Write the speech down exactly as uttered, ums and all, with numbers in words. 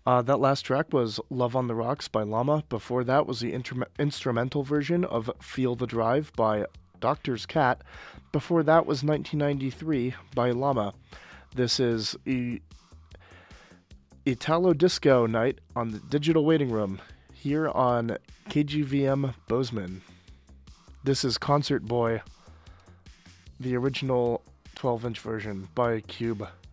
Uh, that last track was Love on the Rocks by Llama. Before that was the inter- instrumental version of Feel the Drive by Doctor's Cat. Before that was nineteen ninety-three by Llama. This is e- Italo Disco Night on the Digital Waiting Room here on K G V M Bozeman. This is Concert Boy, the original twelve inch version by Cube.